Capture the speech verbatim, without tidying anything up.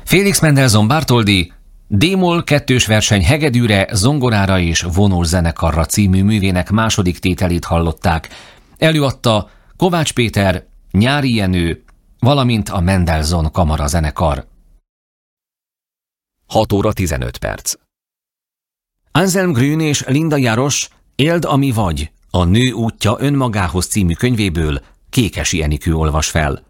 Félix Mendelssohn Bartholdy D-moll kettős verseny hegedűre, zongorára és vonós zenekarra című művének második tételét hallották. Előadta Kovács Péter, Nyári Jenő, valamint a Mendelssohn Kamara zenekar. hat óra tizenöt perc. Anselm Grün és Linda Jarosz Éld, ami vagy, a Nő útja önmagához című könyvéből Kékesi Enikő olvas fel.